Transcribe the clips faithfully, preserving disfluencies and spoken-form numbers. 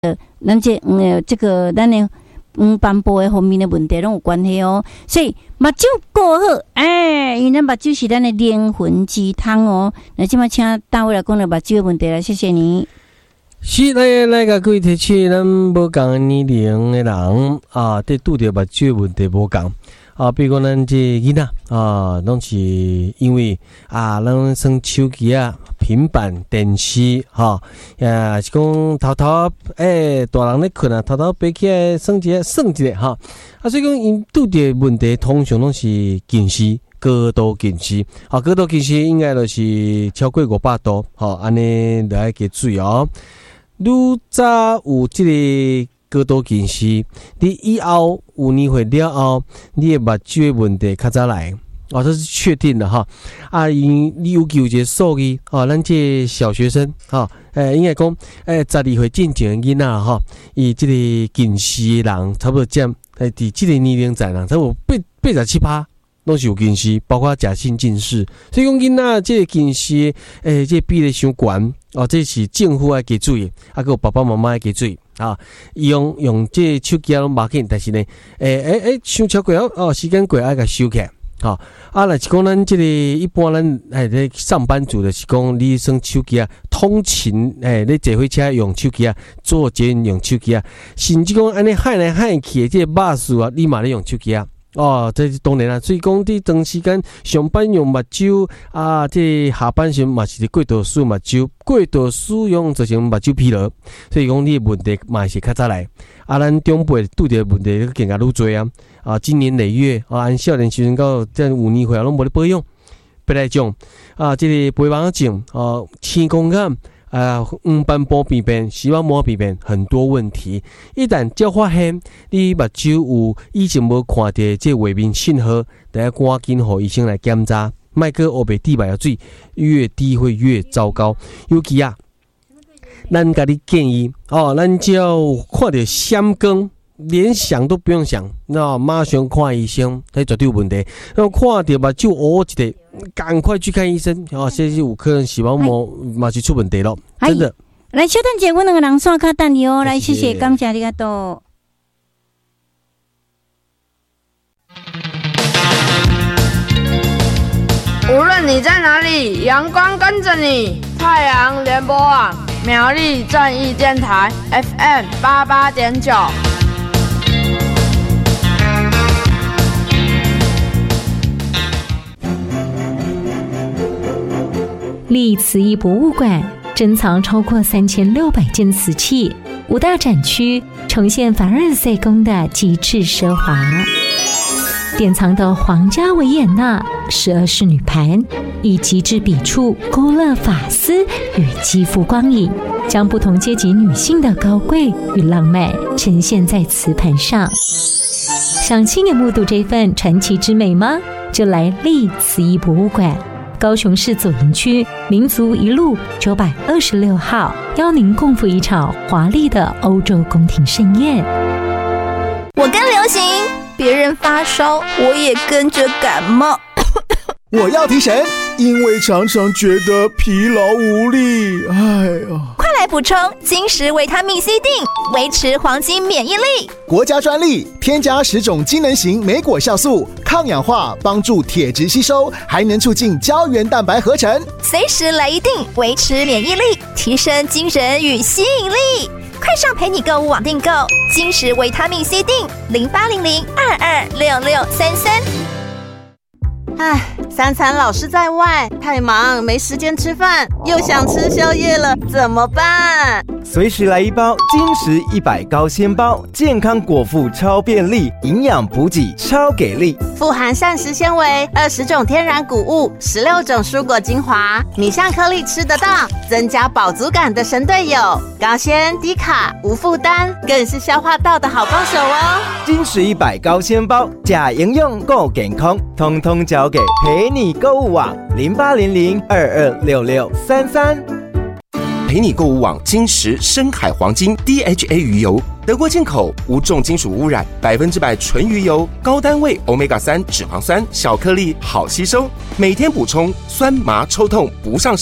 咱这嗯这个咱的嗯斑部的方面的问题拢有关系哦。所以目睭顾好，哎，因为目睭是咱的灵魂之汤哦。那今麦请大卫来讲了目睭的问题了，谢谢你。 是来来个各位提起，咱无共年龄的人啊，对拄着目睭的问题无共。啊，比如讲咱这囡仔啊，拢是因为啊，咱耍手机啊、平板、电视，哈，也是讲偷偷诶，大人咧困啊，偷偷爬起来耍一下、耍一下哈。啊，所以讲因拄着问题，通常拢是近视、高度近视。啊，高度近视应该就是超过五百度，吼，安尼来加注意哦。愈早有即个高度近视，你以后有年岁了后，你的目睭的问题较早来，哦，这是确定的哈。啊，因你有有一个数据，哦，咱这小学生，哈、哦，诶，应该讲，诶，十二岁进前的囡仔哈，伊这个近视的人差不多占，诶，伫这个年龄层人，差不多八八十七趴。拢是有近视，包括假性近视，所以讲囡仔这个近视，诶，这个比例伤悬哦，这是政府要加注意，啊，个爸爸妈妈要加注意啊。用用这个手机啊，拢马紧，但是呢，诶诶诶，伤超过哦，时间过爱甲收起来，好、哦、啊。若是讲咱这个一般咱诶咧上班族的是讲，你耍手机啊，通勤诶，你坐火车用手机啊，坐捷运用手机啊，甚至讲安尼喊来喊去的这个巴士啊，你嘛咧用手机啊。哦，这是当然啦，所以讲你长时间上班用目睭啊，这下班时嘛是过度使用目睭，过度使用造成目睭疲劳，所以讲你的问题嘛是较早来。啊，咱长辈拄着问题更加愈多啊！啊，经年累月啊，按少年时阵到这有年岁拢无咧保养，别来种啊，这个肥胖症啊，青光眼。啊，黄斑部病变、视网膜病变很多问题，一旦才发现你目睭有以前无看到这画面信号，得要赶紧让医生来检查，莫搁黑白滴白药水，越低会越糟糕。尤其啊，咱甲你建议哦，咱只要看到闪光，连想都不用想，那马上看医生，这绝对有问题。然后看到目睭乌一个。赶快去看医生哦！这是有可能视网膜嘛是出问题了，真的。 来，小等姐，我两个人刷卡等你哦。来，谢谢，感谢你个多。 无论你在哪里，阳光跟着你。太阳联播网苗栗正义电台 F M 八八点九。 立瓷艺博物馆珍藏超过三千六百件瓷器，五大展区呈现凡尔赛宫的极致奢华。典藏的皇家维也纳十二式女盘，以极致笔触勾勒发丝与肌肤光影，将不同阶级女性的高贵与浪漫呈现在瓷盘上。想亲眼目睹这份传奇之美吗？就来立瓷艺博物馆。高雄市左营区民族一路九百二十六号，邀您共赴一场华丽的欧洲宫廷盛宴。 我跟流行，别人发烧，我也跟着感冒。 我要提神，因为常常觉得疲劳无力。哎呀， 快来补充金石维他命 C 锭，维持黄金免疫力。 国家专利，添加十种机能型莓果酵素，抗氧化，帮助铁质吸收，还能促进胶原蛋白合成。 随时来一锭，维持免疫力，提升精神与吸引力。快上陪你购物网订购金石维他命 C 锭，零八零零二二六六三三。 唉，三餐老是在外，太忙没时间吃饭，又想吃宵夜了，怎么办？ 随时来一包金石一百高纤包，健康果腹超便利，营养补给超给力， 富含膳食纤维，二十种天然谷物，十六种蔬果精华，米香颗粒吃得到，增加饱足感的神队友，高纤低卡无负担，更是消化道的好帮手哦。 金石一百高纤包，假营养够健康，通通交给陪你购物网零八零零二二六六三三。 陪你购物网金石深海黄金 D H A 鱼油，德国进口，无重金属污染，百分之百纯鱼油，高单位 欧米伽三 脂肪酸，小颗粒好吸收，每天补充，酸麻抽痛不上身。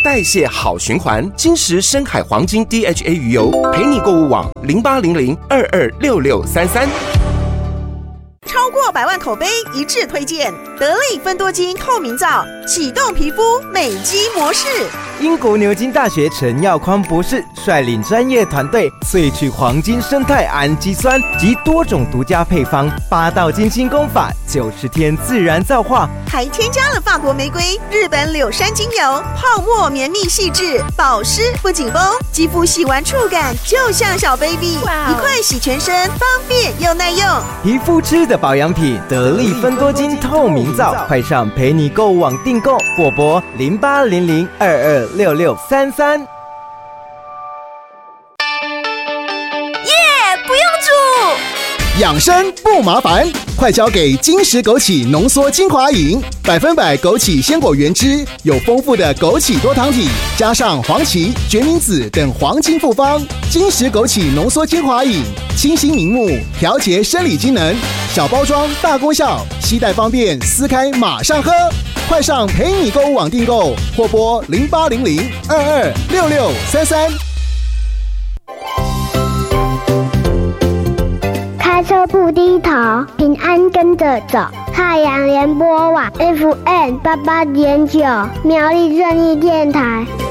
代谢好循环。金石深海黄金 D H A 鱼油，陪你购物网零八零零二二六六三三。 超过百万口碑一致推荐，得力芬多精透明皂，启动皮肤美肌模式。 英国牛津大学陈耀匡博士率领专业团队萃取黄金生态氨基酸及多种独家配方，八道金星功法，九十天自然皂化， 还添加了法国玫瑰、日本柳杉精油，泡沫绵密细致，保湿不紧绷，肌肤洗完触感就像小 baby，、wow、一块洗全身，方便又耐用。 皮肤吃的保养品，得力芬多精透明皂，快上陪你购物网订购，或拨零八零零二二六六三三。耶， 不用煮， 养生不麻烦，快交给金石枸杞浓缩精华饮，百分百枸杞鲜果原汁，有丰富的枸杞多糖体，加上黄芪、决明子等黄金复方。金石枸杞浓缩精华饮，清新明目，调节生理机能，小包装大功效，携带方便，撕开马上喝。快上陪你购物网订购，或拨零八零零二二六六三三。 开车不低头，平安跟着走。太阳联播网 F M 八八点九，苗栗正义电台。